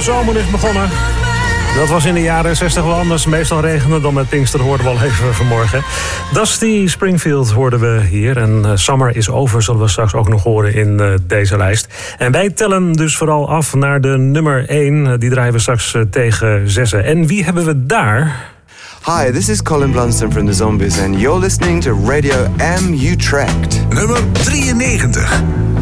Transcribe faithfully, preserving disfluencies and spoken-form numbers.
De zomer is begonnen. Dat was in de jaren zestig wel anders. Meestal regende dan met Pinkster, hoorden we al even vanmorgen. Dusty Springfield hoorden we hier. En uh, Summer is over, zullen we straks ook nog horen in uh, deze lijst. En wij tellen dus vooral af naar de nummer één. Uh, die draaien we straks uh, tegen zessen. En wie hebben we daar? Hi, this is Colin Blunstone from The Zombies and you're listening to Radio M Utrecht. Nummer drieënnegentig.